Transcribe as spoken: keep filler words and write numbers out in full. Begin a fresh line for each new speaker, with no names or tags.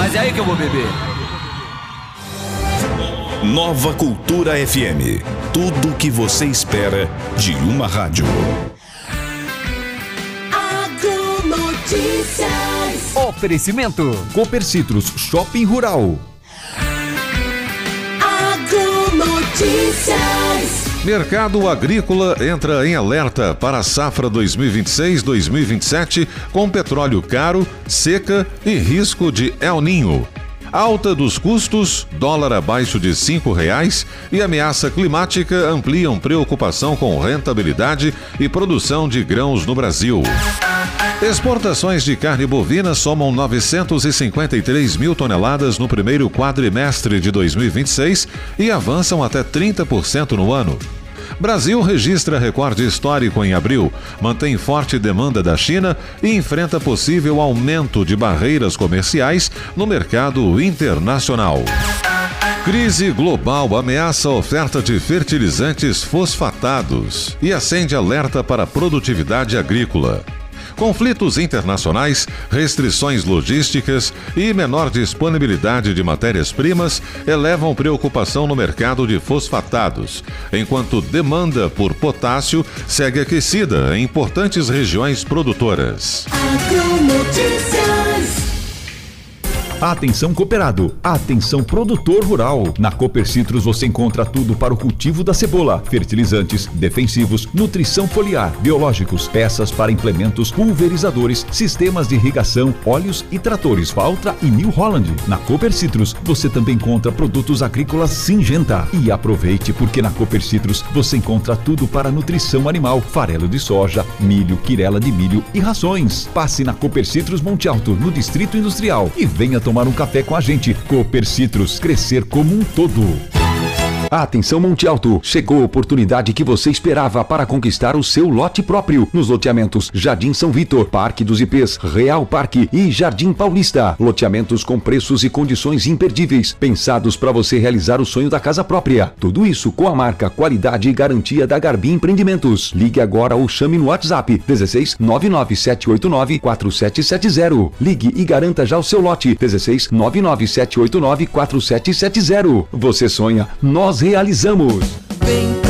Mas é aí que eu vou beber.
Nova Cultura F M. Tudo o que você espera de uma rádio.
Notícias. Oferecimento Copercitros Shopping Rural. Agronotícias.
Mercado agrícola entra em alerta para a safra dois mil e vinte e seis dois mil e vinte e sete com petróleo caro, seca e risco de El Niño. Alta dos custos, dólar abaixo de cinco reais e ameaça climática ampliam preocupação com rentabilidade e produção de grãos no Brasil. Exportações de carne bovina somam novecentos e cinquenta e três mil toneladas no primeiro quadrimestre de dois mil e vinte e seis e avançam até trinta por cento no ano. Brasil registra recorde histórico em abril, mantém forte demanda da China e enfrenta possível aumento de barreiras comerciais no mercado internacional. Crise global ameaça a oferta de fertilizantes fosfatados e acende alerta para a produtividade agrícola. Conflitos internacionais, restrições logísticas e menor disponibilidade de matérias-primas elevam preocupação no mercado de fosfatados, enquanto demanda por potássio segue aquecida em importantes regiões produtoras.
Atenção cooperado, atenção produtor rural. Na Copercitros você encontra tudo para o cultivo da cebola, fertilizantes, defensivos, nutrição foliar, biológicos, peças para implementos, pulverizadores, sistemas de irrigação, óleos e tratores Valtra e New Holland. Na Copercitros você também encontra produtos agrícolas Syngenta. E aproveite porque na Copercitros você encontra tudo para nutrição animal, farelo de soja, milho, quirela de milho e rações. Passe na Copercitros Monte Alto, no Distrito Industrial e venha tomar tomar um café com a gente. Copercitros, crescer como um todo. Atenção Monte Alto, chegou a oportunidade que você esperava para conquistar o seu lote próprio nos loteamentos Jardim São Vitor, Parque dos Ipês, Real Parque e Jardim Paulista. Loteamentos com preços e condições imperdíveis, pensados para você realizar o sonho da casa própria. Tudo isso com a marca, qualidade e garantia da Garbi Empreendimentos. Ligue agora ou chame no WhatsApp dezesseis nove nove sete oito nove quatro sete sete zero. Ligue e garanta já o seu lote dezesseis nove nove sete oito nove quatro sete sete zero. Você sonha, nós realizamos.